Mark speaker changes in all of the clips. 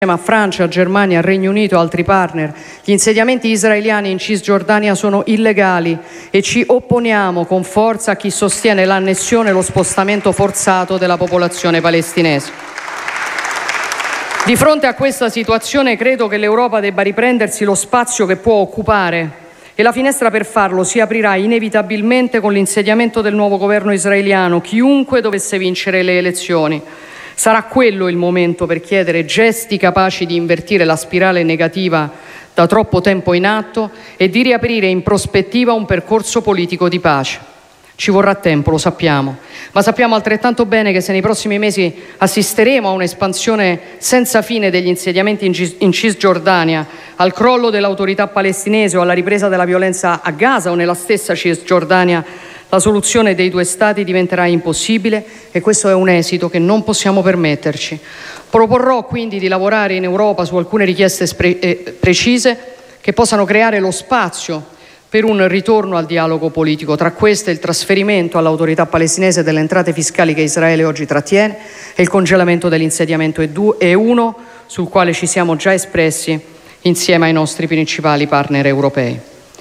Speaker 1: a Francia, Germania, Regno Unito e altri partner. Gli insediamenti israeliani in Cisgiordania sono illegali e ci opponiamo con forza a chi sostiene l'annessione e lo spostamento forzato della popolazione palestinese. Di fronte a questa situazione credo che l'Europa debba riprendersi lo spazio che può occupare e la finestra per farlo si aprirà inevitabilmente con l'insediamento del nuovo governo israeliano, chiunque dovesse vincere le elezioni. Sarà quello il momento per chiedere gesti capaci di invertire la spirale negativa da troppo tempo in atto e di riaprire in prospettiva un percorso politico di pace. Ci vorrà tempo, lo sappiamo, ma sappiamo altrettanto bene che se nei prossimi mesi assisteremo a un'espansione senza fine degli insediamenti in Cisgiordania, al crollo dell'autorità palestinese o alla ripresa della violenza a Gaza o nella stessa Cisgiordania, la soluzione dei due stati diventerà impossibile e questo è un esito che non possiamo permetterci. Proporrò quindi di lavorare in Europa su alcune richieste precise che possano creare lo spazio per un ritorno al dialogo politico. Tra queste il trasferimento all'autorità palestinese delle entrate fiscali che Israele oggi trattiene e il congelamento dell'insediamento E1, sul quale ci siamo già espressi insieme ai nostri principali partner europei.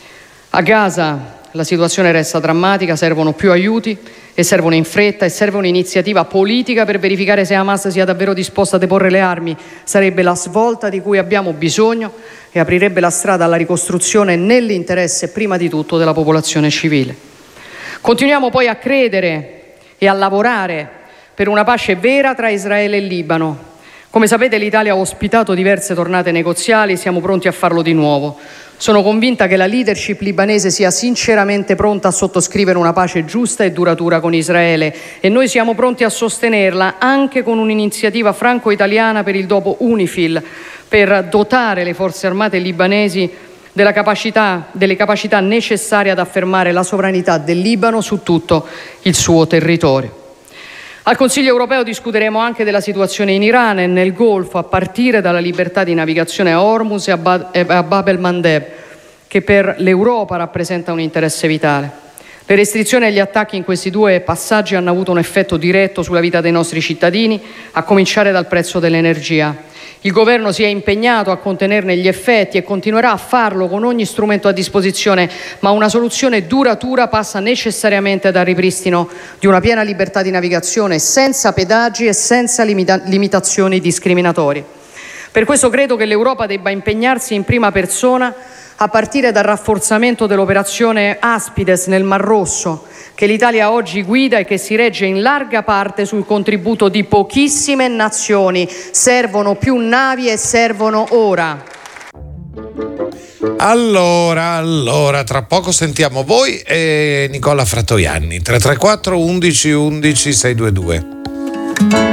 Speaker 1: A Gaza la situazione resta drammatica, servono più aiuti e servono in fretta e serve un'iniziativa politica per verificare se Hamas sia davvero disposta a deporre le armi. Sarebbe la svolta di cui abbiamo bisogno e aprirebbe la strada alla ricostruzione nell'interesse prima di tutto della popolazione civile. Continuiamo poi a credere e a lavorare per una pace vera tra Israele e Libano. Come sapete l'Italia ha ospitato diverse tornate negoziali, siamo pronti a farlo di nuovo. Sono convinta che la leadership libanese sia sinceramente pronta a sottoscrivere una pace giusta e duratura con Israele e noi siamo pronti a sostenerla anche con un'iniziativa franco-italiana per il dopo UNIFIL, per dotare le forze armate libanesi delle capacità necessarie ad affermare la sovranità del Libano su tutto il suo territorio. Al Consiglio europeo discuteremo anche della situazione in Iran e nel Golfo, a partire dalla libertà di navigazione a Hormuz e a Bab el-Mandeb, che per l'Europa rappresenta un interesse vitale. Le restrizioni e gli attacchi in questi due passaggi hanno avuto un effetto diretto sulla vita dei nostri cittadini, a cominciare dal prezzo dell'energia. Il governo si è impegnato a contenerne gli effetti e continuerà a farlo con ogni strumento a disposizione, ma una soluzione duratura passa necessariamente dal ripristino di una piena libertà di navigazione senza pedaggi e senza limitazioni discriminatorie. Per questo credo che l'Europa debba impegnarsi in prima persona a partire dal rafforzamento dell'operazione Aspides nel Mar Rosso, che l'Italia oggi guida e che si regge in larga parte sul contributo di pochissime nazioni. Servono più navi e servono ora.
Speaker 2: Allora, tra poco sentiamo voi e Nicola Frattoianni. 334 11 11 622.